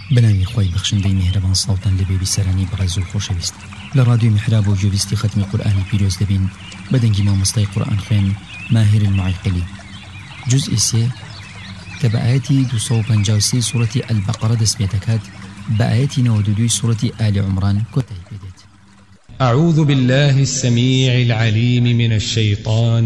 بناوی خۆی بەخشندەی میهرەبان ساڵتان لە بێبی سەرانی بەڕێز و خۆشەویست لە ڕادیۆ میحراب و گوێبیستی ختمی قورئانی پیرۆز دەبین بەدەنگی مامۆستای قورئان خوێن ماهر المعیقلی جزئی 3 کە بە ئاەتی 253 سوورەتی ئەلبەقەرە دەست پێ دەکات بە ئاەتی 92 سوورەتی ئالی عومران کۆتایی پێدێت. أعوذ بالله السميع العليم من الشيطان